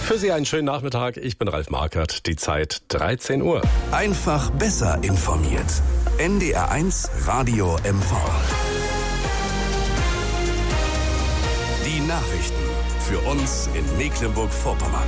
Für Sie einen schönen Nachmittag. Ich bin Ralf Markert. Die Zeit 13 Uhr. Einfach besser informiert. NDR1 Radio MV. Die Nachrichten für uns in Mecklenburg-Vorpommern.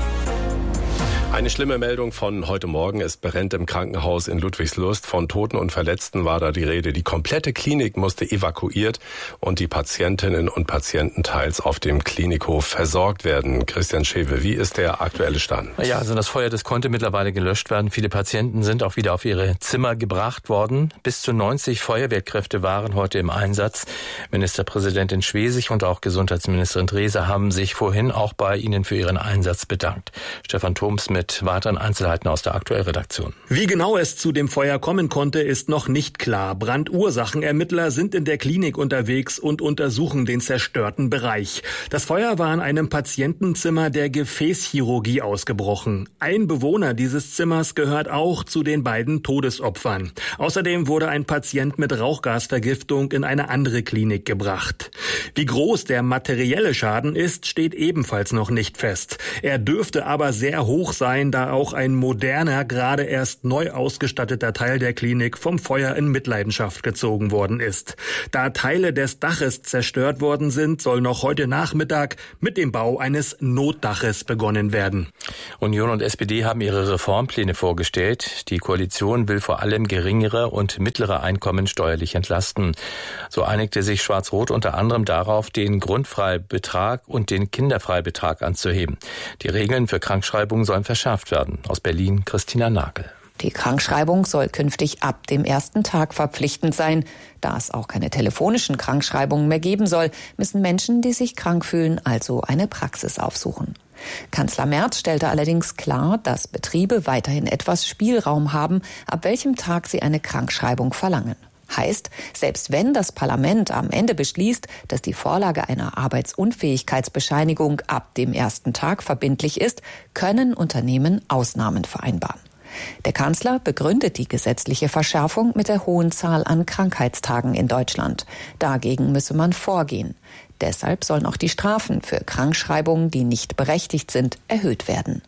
Eine schlimme Meldung von heute Morgen. Es brennt im Krankenhaus in Ludwigslust. Von Toten und Verletzten war da die Rede. Die komplette Klinik musste evakuiert und die Patientinnen und Patienten teils auf dem Klinikhof versorgt werden. Christian Schewe, wie ist der aktuelle Stand? Ja, also das Feuer, das konnte mittlerweile gelöscht werden. Viele Patienten sind auch wieder auf ihre Zimmer gebracht worden. Bis zu 90 Feuerwehrkräfte waren heute im Einsatz. Ministerpräsidentin Schwesig und auch Gesundheitsministerin Drese haben sich vorhin auch bei Ihnen für ihren Einsatz bedankt. Stefan Thoms mit weiteren Einzelheiten aus der Aktuellredaktion. Wie genau es zu dem Feuer kommen konnte, ist noch nicht klar. Brandursachenermittler sind in der Klinik unterwegs und untersuchen den zerstörten Bereich. Das Feuer war in einem Patientenzimmer der Gefäßchirurgie ausgebrochen. Ein Bewohner dieses Zimmers gehört auch zu den beiden Todesopfern. Außerdem wurde ein Patient mit Rauchgasvergiftung in eine andere Klinik gebracht. Wie groß der materielle Schaden ist, steht ebenfalls noch nicht fest. Er dürfte aber sehr hoch sein, da auch ein moderner, gerade erst neu ausgestatteter Teil der Klinik vom Feuer in Mitleidenschaft gezogen worden ist. Da Teile des Daches zerstört worden sind, soll noch heute Nachmittag mit dem Bau eines Notdaches begonnen werden. Union und SPD haben ihre Reformpläne vorgestellt. Die Koalition will vor allem geringere und mittlere Einkommen steuerlich entlasten. So einigte sich Schwarz-Rot unter anderem darauf, den Grundfreibetrag und den Kinderfreibetrag anzuheben. Die Regeln für Krankschreibungen sollen verschärft werden. Aus Berlin Christina Nagel. Die Krankschreibung soll künftig ab dem ersten Tag verpflichtend sein. Da es auch keine telefonischen Krankschreibungen mehr geben soll, müssen Menschen, die sich krank fühlen, also eine Praxis aufsuchen. Kanzler Merz stellte allerdings klar, dass Betriebe weiterhin etwas Spielraum haben, ab welchem Tag sie eine Krankschreibung verlangen. Heißt, selbst wenn das Parlament am Ende beschließt, dass die Vorlage einer Arbeitsunfähigkeitsbescheinigung ab dem ersten Tag verbindlich ist, können Unternehmen Ausnahmen vereinbaren. Der Kanzler begründet die gesetzliche Verschärfung mit der hohen Zahl an Krankheitstagen in Deutschland. Dagegen müsse man vorgehen. Deshalb sollen auch die Strafen für Krankschreibungen, die nicht berechtigt sind, erhöht werden.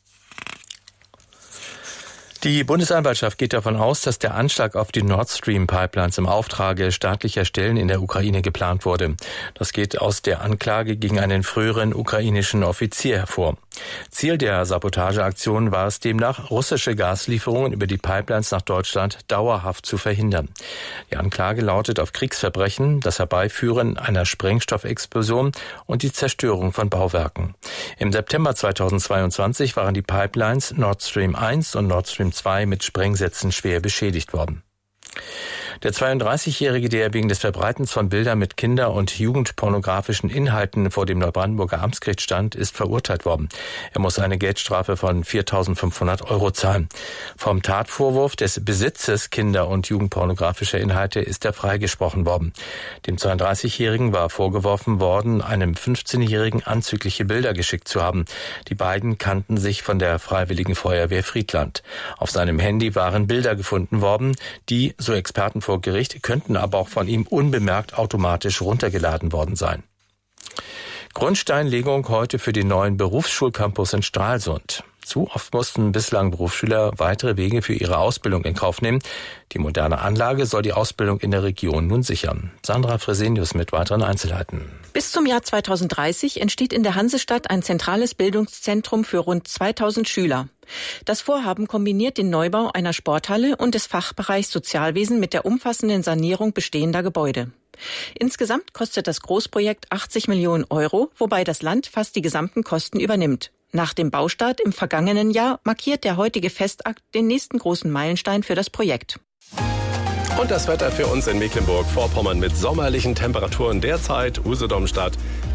Die Bundesanwaltschaft geht davon aus, dass der Anschlag auf die Nord Stream Pipelines im Auftrage staatlicher Stellen in der Ukraine geplant wurde. Das geht aus der Anklage gegen einen früheren ukrainischen Offizier hervor. Ziel der Sabotageaktion war es demnach, russische Gaslieferungen über die Pipelines nach Deutschland dauerhaft zu verhindern. Die Anklage lautet auf Kriegsverbrechen, das Herbeiführen einer Sprengstoffexplosion und die Zerstörung von Bauwerken. Im September 2022 waren die Pipelines Nord Stream 1 und Nord Stream 2 mit Sprengsätzen schwer beschädigt worden. Der 32-Jährige, der wegen des Verbreitens von Bildern mit kinder- und jugendpornografischen Inhalten vor dem Neubrandenburger Amtsgericht stand, ist verurteilt worden. Er muss eine Geldstrafe von 4.500 € zahlen. Vom Tatvorwurf des Besitzes kinder- und jugendpornografischer Inhalte ist er freigesprochen worden. Dem 32-Jährigen war vorgeworfen worden, einem 15-Jährigen anzügliche Bilder geschickt zu haben. Die beiden kannten sich von der Freiwilligen Feuerwehr Friedland. Auf seinem Handy waren Bilder gefunden worden, die, so Experten vor Gericht, könnten aber auch von ihm unbemerkt automatisch runtergeladen worden sein. Grundsteinlegung heute für den neuen Berufsschulcampus in Stralsund. Zu oft mussten bislang Berufsschüler weitere Wege für ihre Ausbildung in Kauf nehmen. Die moderne Anlage soll die Ausbildung in der Region nun sichern. Sandra Fresenius mit weiteren Einzelheiten. Bis zum Jahr 2030 entsteht in der Hansestadt ein zentrales Bildungszentrum für rund 2000 Schüler. Das Vorhaben kombiniert den Neubau einer Sporthalle und des Fachbereichs Sozialwesen mit der umfassenden Sanierung bestehender Gebäude. Insgesamt kostet das Großprojekt 80 Millionen €, wobei das Land fast die gesamten Kosten übernimmt. Nach dem Baustart im vergangenen Jahr markiert der heutige Festakt den nächsten großen Meilenstein für das Projekt. Und das Wetter für uns in Mecklenburg-Vorpommern mit sommerlichen Temperaturen derzeit. Usedom-Stadt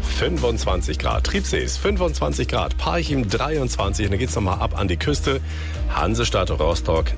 25 Grad, Triebsees 25 Grad, Parchim 23, und dann geht's nochmal ab an die Küste. Hansestadt Rostock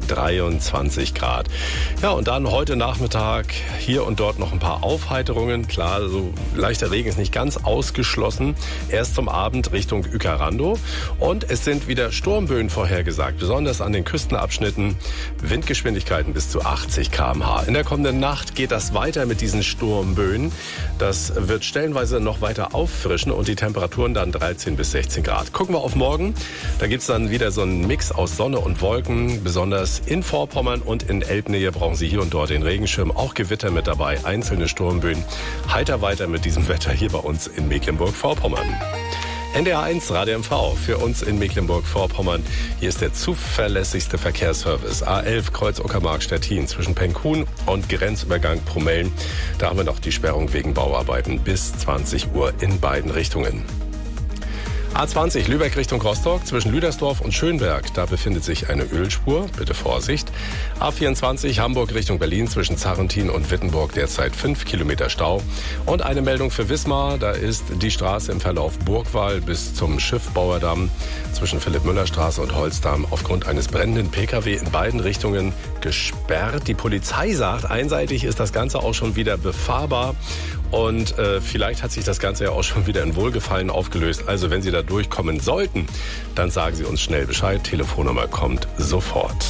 23 Grad. Ja, und dann heute Nachmittag hier und dort noch ein paar Aufheiterungen. Klar, so leichter Regen ist nicht ganz ausgeschlossen. Erst zum Abend Richtung Uekerando. Und es sind wieder Sturmböen vorhergesagt, besonders an den Küstenabschnitten. Windgeschwindigkeiten bis zu 80 km/h. Gefahr. In der kommenden Nacht geht das weiter mit diesen Sturmböen. Das wird stellenweise noch weiter auffrischen und die Temperaturen dann 13 bis 16 Grad. Gucken wir auf morgen. Da gibt's dann wieder so einen Mix aus Sonne und Wolken. Besonders in Vorpommern und in Elbnähe brauchen Sie hier und dort den Regenschirm. Auch Gewitter mit dabei, einzelne Sturmböen. Heiter weiter mit diesem Wetter hier bei uns in Mecklenburg-Vorpommern. NDR 1 Radio MV für uns in Mecklenburg-Vorpommern. Hier ist der zuverlässigste Verkehrsservice. A11 Kreuz Uckermark-Stettin zwischen Penkhuhn und Grenzübergang Promellen. Da haben wir noch die Sperrung wegen Bauarbeiten bis 20 Uhr in beiden Richtungen. A20 Lübeck Richtung Rostock zwischen Lüdersdorf und Schönberg. Da befindet sich eine Ölspur. Bitte Vorsicht. A24 Hamburg Richtung Berlin zwischen Zarrentin und Wittenburg derzeit 5 Kilometer Stau. Und eine Meldung für Wismar. Da ist die Straße im Verlauf Burgwall bis zum Schiffbauerdamm zwischen Philipp-Müller-Straße und Holzdamm aufgrund eines brennenden Pkw in beiden Richtungen gesperrt. Die Polizei sagt, einseitig ist das Ganze auch schon wieder befahrbar. Und vielleicht hat sich das Ganze ja auch schon wieder in Wohlgefallen aufgelöst. Also wenn Sie da durchkommen sollten, dann sagen Sie uns schnell Bescheid. Telefonnummer kommt sofort.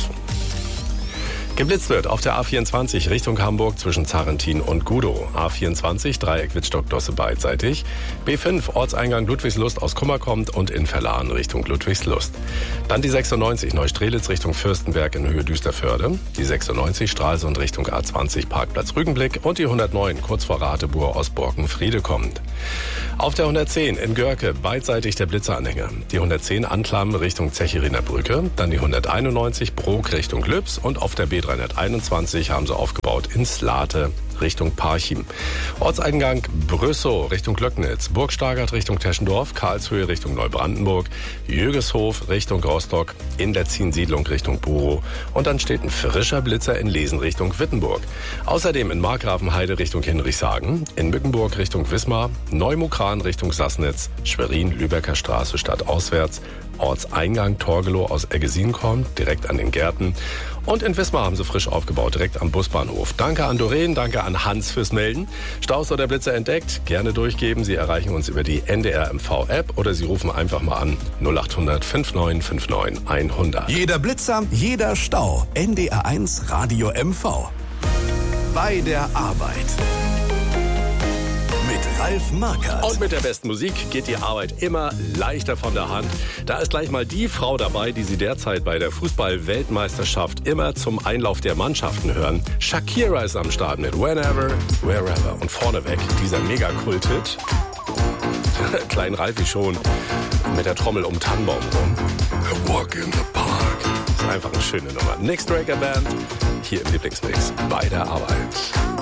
Geblitzt wird auf der A24 Richtung Hamburg zwischen Zarrentin und Gudow. A24 Dreieck Wittstock-Dosse beidseitig. B5 Ortseingang Ludwigslust aus Kummerkommt und in Verlahen Richtung Ludwigslust. Dann die 96 Neustrelitz Richtung Fürstenberg in Höhe Düsterförde. Die 96 Stralsund Richtung A20 Parkplatz Rügenblick und die 109 kurz vor Radeburg aus Borkenfriede kommt. Auf der 110 in Görke beidseitig der Blitzeranhänger. Die 110 Anklam Richtung Zechiriner Brücke. Dann die 191 Brok Richtung Lübs und auf der B321 haben sie aufgebaut in Slate Richtung Parchim. Ortseingang Brüssow Richtung Glöcknitz, Burgstagert Richtung Teschendorf, Karlshöhe Richtung Neubrandenburg, Jögeshof Richtung Rostock, in der Ziensiedlung Richtung Burow und dann steht ein frischer Blitzer in Lesen Richtung Wittenburg. Außerdem in Markgrafenheide Richtung Hinrichshagen, in Mückenburg Richtung Wismar, Neumukran Richtung Sassnitz, Schwerin Lübecker Straße stadtauswärts, Ortseingang Torgelow aus Eggesin kommt, direkt an den Gärten. Und in Wismar haben sie frisch aufgebaut, direkt am Busbahnhof. Danke an Doreen, danke an Hans fürs Melden. Staus oder Blitzer entdeckt? Gerne durchgeben. Sie erreichen uns über die NDR MV-App oder Sie rufen einfach mal an 0800 5959 100. Jeder Blitzer, jeder Stau. NDR 1 Radio MV. Bei der Arbeit. Mit Ralf Markert. Und mit der besten Musik geht die Arbeit immer leichter von der Hand. Da ist gleich mal die Frau dabei, die Sie derzeit bei der Fußball-Weltmeisterschaft immer zum Einlauf der Mannschaften hören. Shakira ist am Start mit Whenever, Wherever. Und vorneweg dieser Mega-Kult-Hit. Klein Ralfi schon mit der Trommel um Tannenbaum rum. A Walk in the Park. Das ist einfach eine schöne Nummer. Nick Straker Band, hier im Lieblingsmix bei der Arbeit.